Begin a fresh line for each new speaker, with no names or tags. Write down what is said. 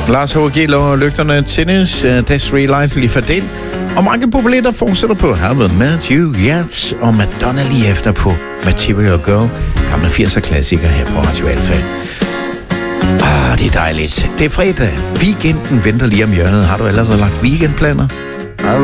Lars H.G. og Lygterne, Tennis, Desiree Life lige for den. Og Michael Bublé, der fortsætter på Haven't Met You Yet, og Madonna lige efter på Material Girl. Gamle 80'er klassiker her på Radio Alfa. Det er dejligt. Det er fredag. Weekenden venter lige om hjørnet. Har du allerede lagt weekendplaner?